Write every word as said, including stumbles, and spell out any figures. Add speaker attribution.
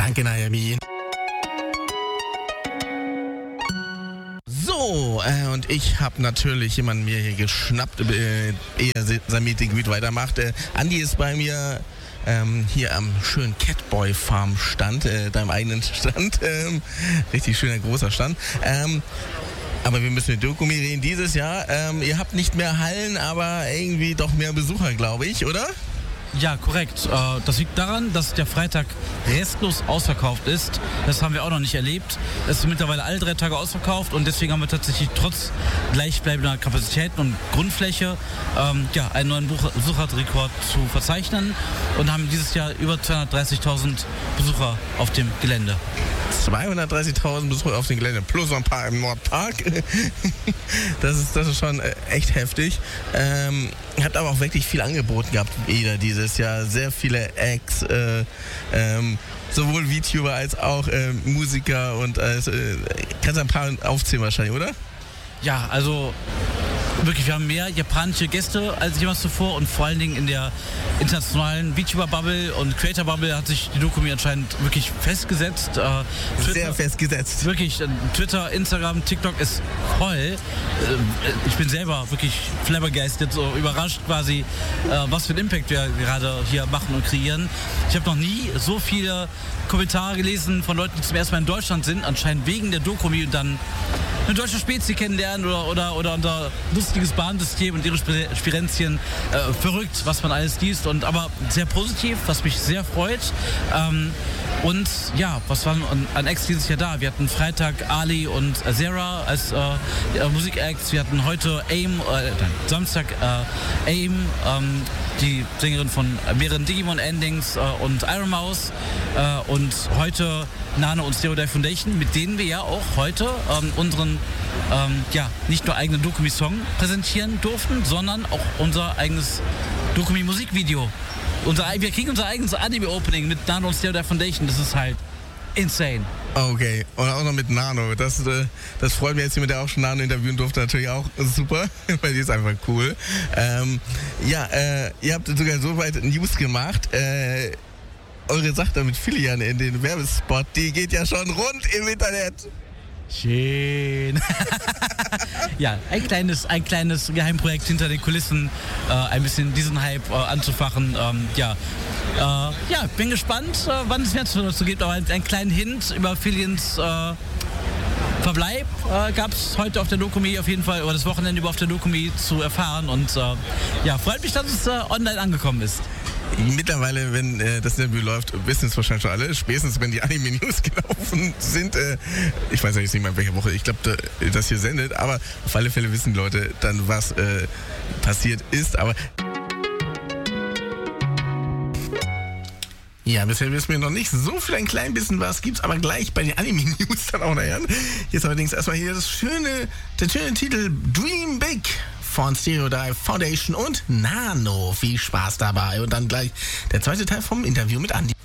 Speaker 1: Danke, Naomi. So, äh, und ich habe natürlich jemanden mir hier geschnappt, äh, ehe sein Meet and Greet weitermacht. Äh, Andi ist bei mir ähm, hier am schönen Catboy Farm Stand, äh, deinem eigenen Stand. Ähm, richtig schöner großer Stand. Ähm, aber wir müssen mit Dokumi reden dieses Jahr. Ähm, ihr habt nicht mehr Hallen, aber irgendwie doch mehr Besucher, glaube ich, oder?
Speaker 2: Ja, korrekt. Äh, Das liegt daran, dass der Freitag restlos ausverkauft ist. Das haben wir auch noch nicht erlebt. Es ist mittlerweile alle drei Tage ausverkauft und deswegen haben wir tatsächlich trotz gleichbleibender Kapazitäten und Grundfläche ähm, ja, einen neuen Buch- Besucherrekord zu verzeichnen und haben dieses Jahr über zweihundertdreißigtausend Besucher auf dem Gelände.
Speaker 1: zweihundertdreißigtausend Besucher auf dem Gelände, plus noch ein paar im Nordpark. Das ist, das ist schon äh, echt heftig. Ähm, ihr habt aber auch wirklich viel angeboten gehabt, jeder dieses Jahr. Sehr viele Acts, äh, ähm, sowohl VTuber als auch äh, Musiker und äh, äh, kannst du ein paar aufzählen wahrscheinlich, oder?
Speaker 2: Ja, also wirklich, wir haben mehr japanische Gäste als jemals zuvor und vor allen Dingen in der internationalen VTuber-Bubble und Creator-Bubble hat sich die Dokumi anscheinend wirklich festgesetzt. Äh, Twitter,
Speaker 1: Sehr festgesetzt.
Speaker 2: Wirklich, äh, Twitter, Instagram, TikTok ist voll. Äh, ich bin selber wirklich flabbergasted, so überrascht quasi, äh, was für einen Impact wir gerade hier machen und kreieren. Ich habe noch nie so viele Kommentare gelesen von Leuten, die zum ersten Mal in Deutschland sind, anscheinend wegen der Dokumi und dann eine deutsche Spezie kennenlernen oder, oder, oder unser lustiges Bahnsystem und ihre Spirenzchen. Äh, verrückt, was man alles liest, und aber sehr positiv, was mich sehr freut. Ähm, und ja, was waren an, an Acts dieses Jahr da? Wir hatten Freitag Ali und Azera als äh, Musikacts. Wir hatten heute AIM, äh, Samstag äh, AIM, ähm, die Sängerin von mehreren Digimon-Endings äh, und Iron Mouse. Äh, und heute Nano und Stereo Dive Foundation, mit denen wir ja auch heute ähm, unseren ähm, ja, nicht nur eigenen Dokumi-Song präsentieren durften, sondern auch unser eigenes Dokumi-Musikvideo. Unser, wir kriegen unser eigenes Anime-Opening mit Nano und Stereo Dive Foundation. Das ist halt insane.
Speaker 1: Okay, und auch noch mit Nano. Das, äh, das freut mich jetzt, jemand, der auch schon Nano interviewen durfte, natürlich auch super, weil die ist einfach cool. Ähm, ja, äh, ihr habt sogar so weit News gemacht. Äh, eure Sache mit Filian in den Werbespot, die geht ja schon rund im Internet.
Speaker 2: Schön. Ja, ein kleines, ein kleines Geheimprojekt hinter den Kulissen, äh, ein bisschen diesen Hype äh, anzufachen. Ähm, ja, äh, ja, bin gespannt, äh, wann es mehr dazu gibt, aber einen, einen kleinen Hint über Filians äh, Verbleib äh, gab es heute auf der Dokumi auf jeden Fall, oder das Wochenende über auf der Dokumi zu erfahren, und äh, ja, freut mich, dass es äh, online angekommen ist.
Speaker 1: Mittlerweile, wenn äh, das Interview läuft, wissen es wahrscheinlich schon alle. Spätestens, wenn die Anime-News gelaufen sind. Äh, ich weiß ja jetzt nicht mal, in welcher Woche ich glaube, da, das hier sendet. Aber auf alle Fälle wissen die Leute dann, was äh, passiert ist. Aber ja, bisher wissen wir noch nicht so viel, ein klein bisschen was gibt's, aber gleich bei den Anime-News dann auch nachher. Jetzt allerdings erstmal hier das schöne, der schöne Titel Dream Big von Stereo Dive Foundation und Nano. Viel Spaß dabei. Und dann gleich der zweite Teil vom Interview mit Andi.